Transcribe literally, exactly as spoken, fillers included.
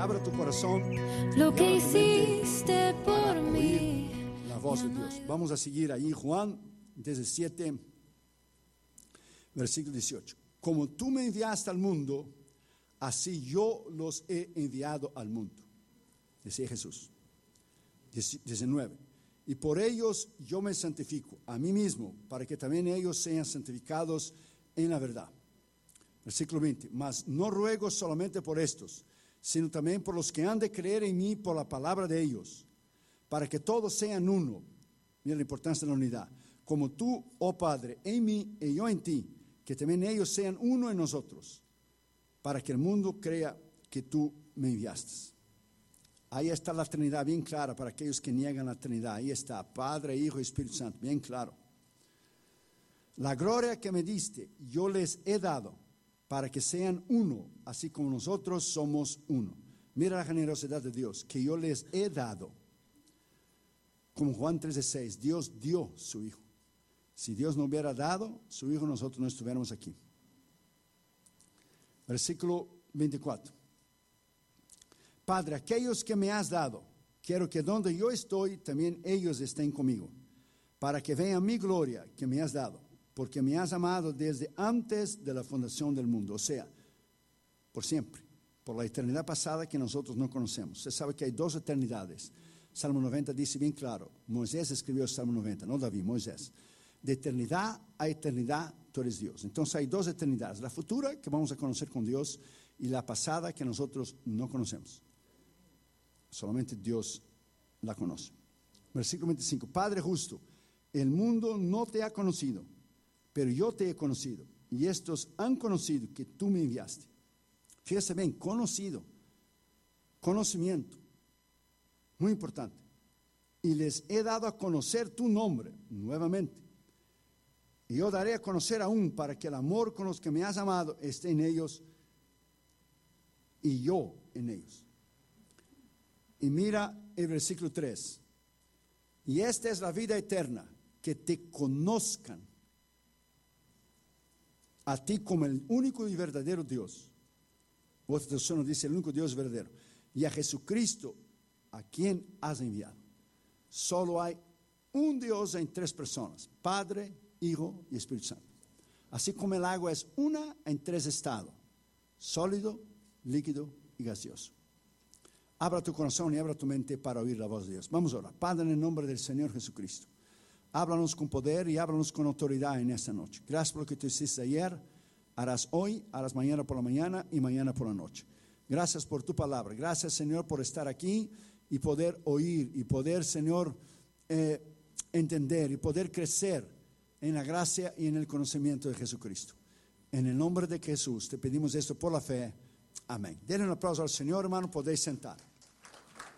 abra tu corazón. Lo que hiciste por mí. La voz de Dios. Vamos a seguir ahí, Juan diecisiete, versículo dieciocho. Como tú me enviaste al mundo, así yo los he enviado al mundo, decía Jesús. diecinueve. Y por ellos yo me santifico a mí mismo, para que también ellos sean santificados en la verdad. Versículo veinte. Mas no ruego solamente por estos, sino también por los que han de creer en mí por la palabra de ellos, para que todos sean uno. Mira la importancia de la unidad. Como tú, oh Padre, en mí y yo en ti, que también ellos sean uno en nosotros, para que el mundo crea que tú me enviaste. Ahí está la Trinidad bien clara para aquellos que niegan la Trinidad. Ahí está, Padre, Hijo y Espíritu Santo, bien claro. La gloria que me diste, yo les he dado, para que sean uno, así como nosotros somos uno. Mira la generosidad de Dios, que yo les he dado. Como Juan trece seis, Dios dio su Hijo. Si Dios no hubiera dado su Hijo, nosotros no estuviéramos aquí. Versículo veinticuatro. Padre, aquellos que me has dado, quiero que donde yo estoy, también ellos estén conmigo, para que vean mi gloria que me has dado, porque me has amado desde antes de la fundación del mundo, o sea, por siempre, por la eternidad pasada que nosotros no conocemos. Usted sabe que hay dos eternidades. Salmo noventa dice bien claro, Moisés escribió el Salmo noventa, no David, Moisés. De eternidad a eternidad tú eres Dios. Entonces hay dos eternidades, la futura que vamos a conocer con Dios y la pasada que nosotros no conocemos. Solamente Dios la conoce. Versículo veinticinco. Padre justo, el mundo no te ha conocido, pero yo te he conocido, y estos han conocido que tú me enviaste. Fíjese bien, conocido, conocimiento, muy importante. Y les he dado a conocer tu nombre, nuevamente. Y yo daré a conocer aún, para que el amor con los que me has amado esté en ellos, y yo en ellos. Y mira el versículo tres. Y esta es la vida eterna, que te conozcan a ti como el único y verdadero Dios. Otra traducción nos dice el único Dios verdadero. Y a Jesucristo, a quien has enviado. Solo hay un Dios en tres personas: Padre, Hijo y Espíritu Santo. Así como el agua es una en tres estados: sólido, líquido y gaseoso. Abra tu corazón y abra tu mente para oír la voz de Dios. Vamos a orar. Padre, en el nombre del Señor Jesucristo, háblanos con poder y háblanos con autoridad en esta noche. Gracias por lo que tú hiciste ayer, harás hoy, harás mañana por la mañana y mañana por la noche. Gracias por tu palabra. Gracias, Señor, por estar aquí y poder oír y poder, Señor, eh, entender y poder crecer en la gracia y en el conocimiento de Jesucristo. En el nombre de Jesús te pedimos esto por la fe. Amén. Denle un aplauso al Señor, hermano. Podéis sentar.